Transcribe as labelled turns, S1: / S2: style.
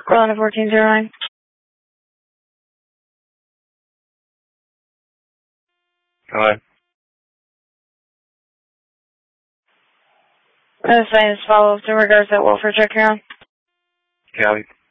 S1: Call on 1409.
S2: Hello.
S1: This is follow-up in regards to that welfare check you're on.
S2: Callie.